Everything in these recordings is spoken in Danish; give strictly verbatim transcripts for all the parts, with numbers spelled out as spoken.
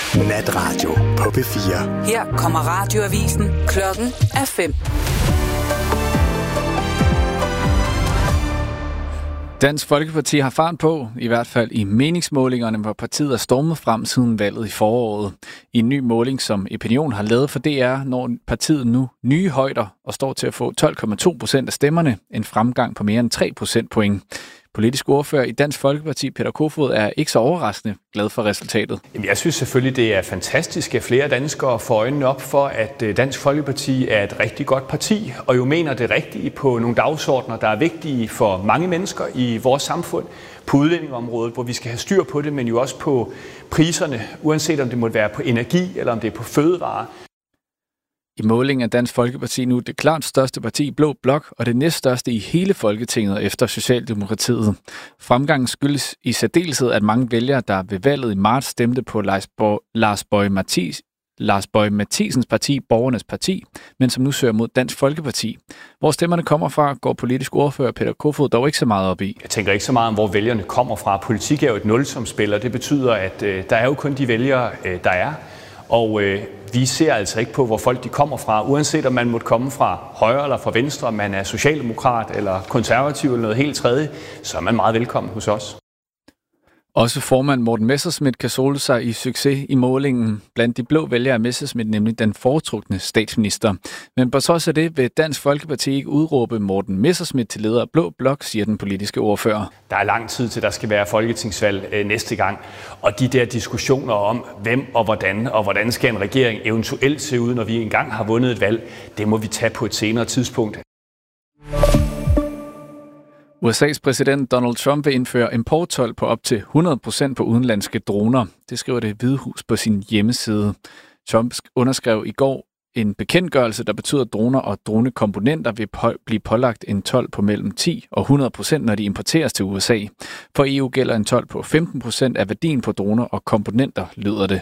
Natradio på P fire. Her kommer radioavisen. Klokken er fem. Dansk Folkeparti har fart på, i hvert fald i meningsmålingerne, hvor partiet er stormet frem siden valget i foråret. I en ny måling, som Opinion har lavet for D R, når partiet nu nye højder og står til at få tolv komma to procent af stemmerne, en fremgang på mere end tre procentpoint. Politisk ordfører i Dansk Folkeparti, Peter Kofod, er ikke så overraskende glad for resultatet. Jeg synes selvfølgelig, det er fantastisk, at flere danskere får øjnene op for, at Dansk Folkeparti er et rigtig godt parti, og jo mener det rigtige på nogle dagsordner, der er vigtige for mange mennesker i vores samfund, på udlændingeområdet, hvor vi skal have styr på det, men jo også på priserne, uanset om det måtte være på energi eller om det er på fødevarer. I målingen er Dansk Folkeparti nu det klart største parti i Blå Blok, og det næststørste i hele Folketinget efter Socialdemokratiet. Fremgangen skyldes i særdeleshed, at mange vælgere, der ved valget i marts stemte på Lars Boje Mathies, Lars Boje Mathiesens parti, Borgernes Parti, men som nu søger mod Dansk Folkeparti. Hvor stemmerne kommer fra, går politisk ordfører Peter Kofod dog ikke så meget op i. Jeg tænker ikke så meget om, hvor vælgerne kommer fra. Politik er jo et nulsumsspil, og det betyder, at øh, der er jo kun de vælgere, øh, der er. Og øh, vi ser altså ikke på, hvor folk de kommer fra, uanset om man måtte komme fra højre eller fra venstre, om man er socialdemokrat eller konservativ eller noget helt tredje, så er man meget velkommen hos os. Også formand Morten Messerschmidt kan sole sig i succes i målingen. Blandt de blå vælgere er Messerschmidt nemlig den foretrukne statsminister. Men på trods af det vil Dansk Folkeparti ikke udråbe Morten Messerschmidt til leder af Blå Blok, siger den politiske ordfører. Der er lang tid til, der skal være folketingsvalg øh, næste gang. Og de der diskussioner om, hvem og hvordan, og hvordan skal en regering eventuelt se ud, når vi engang har vundet et valg, det må vi tage på et senere tidspunkt. U S A's præsident Donald Trump vil indføre importtold på op til hundrede procent på udenlandske droner. Det skriver Det Hvide Hus på sin hjemmeside. Trump underskrev i går en bekendtgørelse, der betyder, at droner og dronekomponenter vil på- blive pålagt en told på mellem ti og hundrede procent, når de importeres til U S A. For E U gælder en told på femten procent af værdien på droner og komponenter, lyder det.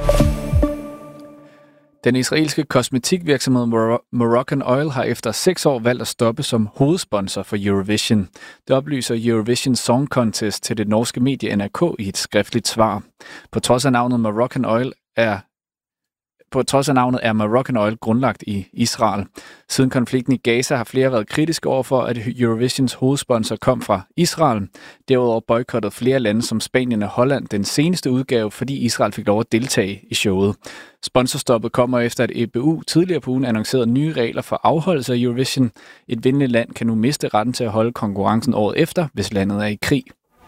Den israelske kosmetikvirksomhed Moroccan Oil har efter seks år valgt at stoppe som hovedsponsor for Eurovision. Det oplyser Eurovision Song Contest til det norske medie N R K i et skriftligt svar. På trods af navnet Moroccan Oil er På trods af navnet er Moroccan Oil grundlagt i Israel. Siden konflikten i Gaza har flere været kritiske over for, at Eurovisions hovedsponsor kom fra Israel. Derudover boykottede flere lande som Spanien og Holland den seneste udgave, fordi Israel fik lov at deltage i showet. Sponsorstoppet kommer efter, at E B U tidligere på ugen annoncerede nye regler for afholdelse af Eurovision. Et vindende land kan nu miste retten til at holde konkurrencen året efter, hvis landet er i krig.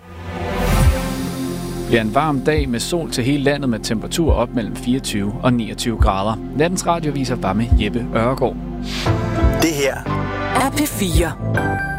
Det er en varm dag med sol til hele landet med temperatur op mellem fireogtyve og niogtyve grader. Nattens radioviser var med Jeppe Ørgaard. Det her er P fire.